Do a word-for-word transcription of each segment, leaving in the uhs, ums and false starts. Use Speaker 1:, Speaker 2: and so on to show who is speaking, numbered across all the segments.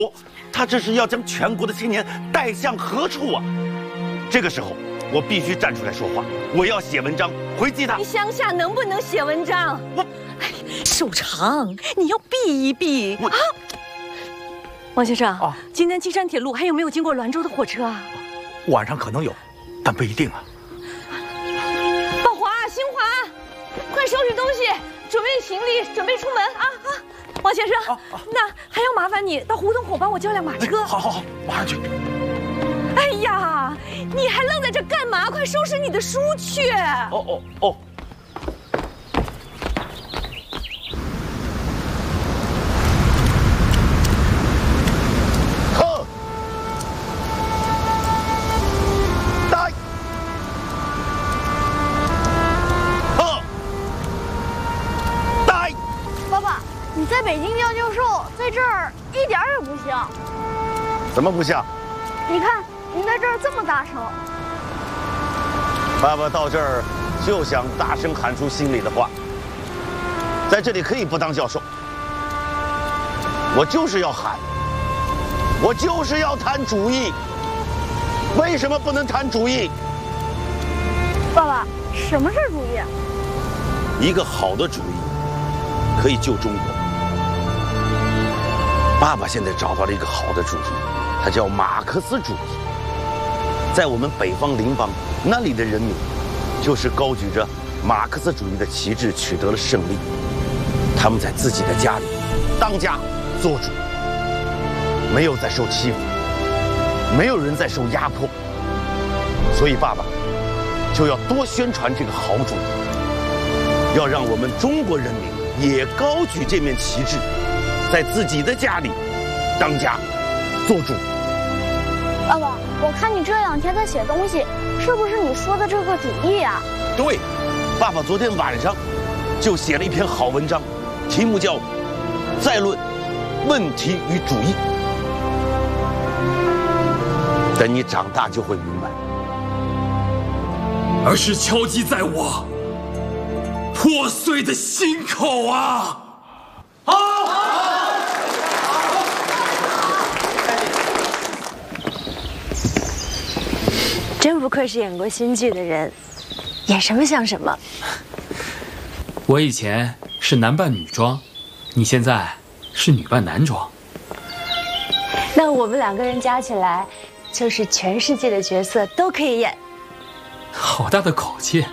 Speaker 1: 他这是要将全国的青年带向何处啊？这个时候，我必须站出来说话，我要写文章回击他。
Speaker 2: 你乡下能不能写文章？
Speaker 1: 我，
Speaker 2: 手长，你要避一避啊！王先生，啊，今天金山铁路还有没有经过滦州的火车啊？
Speaker 3: 晚上可能有，但不一定啊。
Speaker 2: 宝华、新华，快收拾东西，准备行李，准备出门啊啊！王先生，啊啊、那还要麻烦你到胡同口帮我叫辆马车。
Speaker 3: 哎、好好好，马上去。
Speaker 2: 哎呀，你还愣在这干嘛？快收拾你的书去！
Speaker 1: 哦哦哦。呵，来。呵，来。
Speaker 4: 爸爸，你在北京当教授，在这儿一点也不像。
Speaker 1: 怎么不像？
Speaker 4: 你看。您在这儿这么大声，
Speaker 1: 爸爸到这儿就想大声喊出心里的话。在这里可以不当教授，我就是要喊，我就是要谈主义。为什么不能谈主义？
Speaker 4: 爸爸，什么是主义？
Speaker 1: 一个好的主义可以救中国。爸爸现在找到了一个好的主义，它叫马克思主义。在我们北方邻邦，那里的人民就是高举着马克思主义的旗帜取得了胜利。他们在自己的家里当家做主，没有再受欺负，没有人再受压迫。所以爸爸就要多宣传这个好主意，要让我们中国人民也高举这面旗帜，在自己的家里当家做主。
Speaker 4: 爸爸，我看你这两天在写东西，是不是你说的这个主义啊？
Speaker 1: 对，爸爸昨天晚上就写了一篇好文章，题目叫《再论问题与主义》。等你长大就会明白，
Speaker 5: 而是敲击在我破碎的心口啊！好。
Speaker 6: 真不愧是演过新剧的人，演什么像什么。
Speaker 5: 我以前是男扮女装，你现在是女扮男装。
Speaker 6: 那我们两个人加起来，就是全世界的角色都可以演。
Speaker 5: 好大的口气！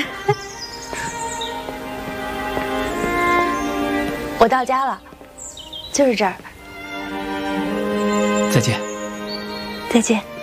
Speaker 6: 我到家了，就是这儿。
Speaker 5: 再见。
Speaker 6: 再见。